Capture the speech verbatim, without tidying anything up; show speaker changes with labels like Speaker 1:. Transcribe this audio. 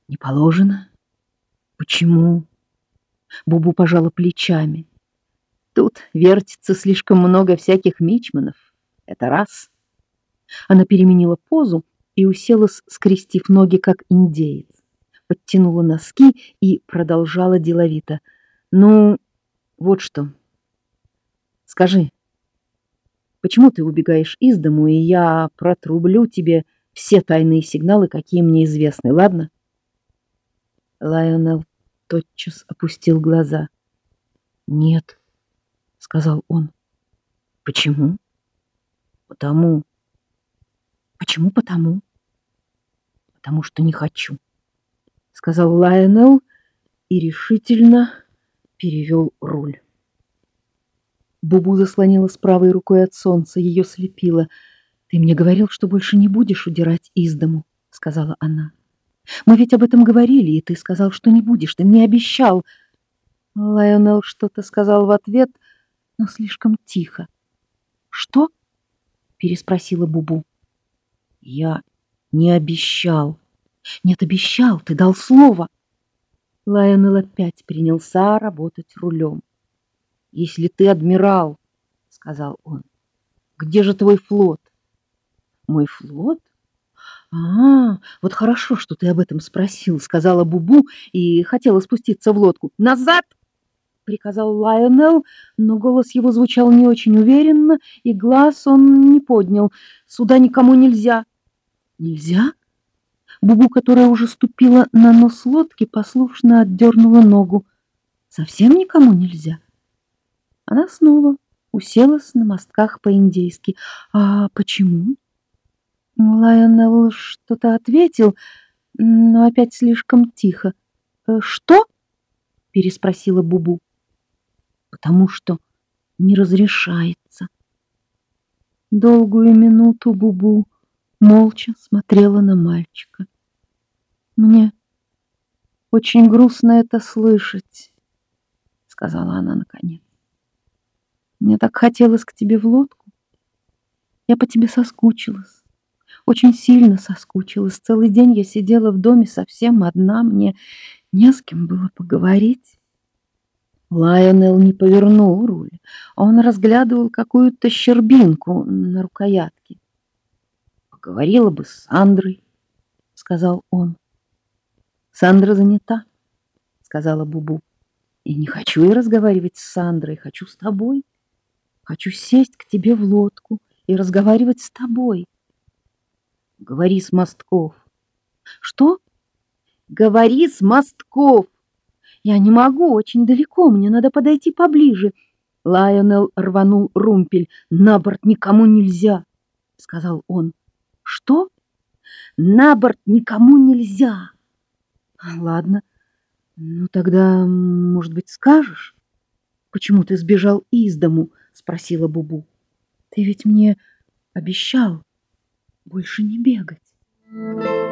Speaker 1: Не положено. Почему? Бубу пожала плечами. Тут вертится слишком много всяких мичманов. Это раз. Она переменила позу и уселась, скрестив ноги, как индеец. Подтянула носки и продолжала деловито. Ну, вот что. Скажи, почему ты убегаешь из дому, и я протрублю тебе все тайные сигналы, какие мне известны, ладно? Лайонел тотчас опустил глаза. Нет, сказал он. Почему? Потому. Почему потому? Потому что не хочу, сказал Лайонел и решительно перевел руль. Бубу заслонилась правой рукой от солнца, ее слепило. «Ты мне говорил, что больше не будешь удирать из дому», — сказала она. «Мы ведь об этом говорили, и ты сказал, что не будешь, ты мне обещал». Лайонел что-то сказал в ответ, но слишком тихо. «Что?» — переспросила Бубу. «Я не обещал». «Нет, обещал, ты дал слово». Лайонел опять принялся работать рулем. «Если ты адмирал, — сказал он, — где же твой флот?» «Мой флот? А, вот хорошо, что ты об этом спросил, — сказала Бубу и хотела спуститься в лодку. Назад! — приказал Лайонел, но голос его звучал не очень уверенно, и глаз он не поднял. «Сюда никому нельзя». «Нельзя?» Бубу, которая уже ступила на нос лодки, послушно отдернула ногу. «Совсем никому нельзя?» Она снова уселась на мостках по-индейски. «А почему?» Лайонел что-то ответил, но опять слишком тихо. «Что?» — переспросила Бубу. «Потому что не разрешается». Долгую минуту Бубу молча смотрела на мальчика. «Мне очень грустно это слышать», — сказала она наконец. «Мне так хотелось к тебе в лодку. Я по тебе соскучилась, очень сильно соскучилась. Целый день я сидела в доме совсем одна, мне не с кем было поговорить». Лайонел не повернул руль. Он разглядывал какую-то щербинку на рукоятке. «Поговорила бы с Сандрой», — сказал он. «Сандра занята», — сказала Бубу. «И не хочу я разговаривать с Сандрой, хочу с тобой. Хочу сесть к тебе в лодку и разговаривать с тобой». «Говори с мостков». «Что?» «Говори с мостков». «Я не могу, очень далеко, мне надо подойти поближе». Лайонел рванул румпель. «На борт никому нельзя», — сказал он. «Что?» «На борт никому нельзя». «Ладно, ну тогда, может быть, скажешь, почему ты сбежал из дому?» — спросила Бубу. «Ты ведь мне обещал больше не бегать».